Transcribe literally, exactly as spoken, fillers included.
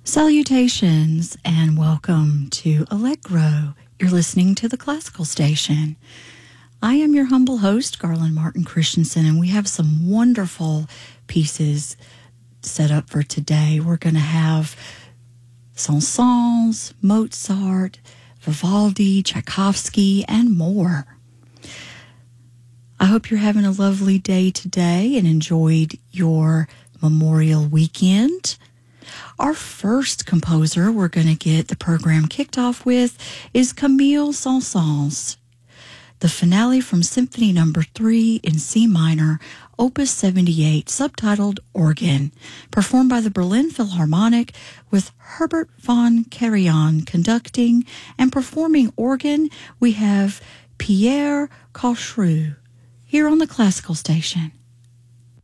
Salutations and welcome to Allegro. You're listening to the Classical Station. I am your humble host, Garland Martin Christensen, and we have some wonderful pieces set up for today. We're going to have Saint-Saëns, Mozart, Vivaldi, Tchaikovsky, and more. I hope you're having a lovely day today and enjoyed your Memorial Weekend. Our first composer we're going to get the program kicked off with is Camille Saint-Saëns. The finale from Symphony Number three in C minor, Opus seventy-eight, subtitled Organ, performed by the Berlin Philharmonic with Herbert von Karajan conducting, and performing organ we have Pierre Caucheroux here on the Classical Station.